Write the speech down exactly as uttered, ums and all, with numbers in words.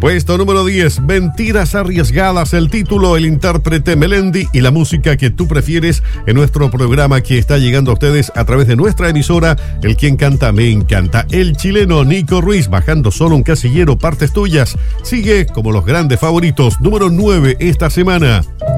Puesto número diez, Mentiras Arriesgadas, el título, el intérprete Melendi y la música que tú prefieres en nuestro programa que está llegando a ustedes a través de nuestra emisora, el Quien Canta Me Encanta. El chileno Nico Ruiz, bajando solo un casillero, partes tuyas, sigue como los grandes favoritos, número nueve esta semana.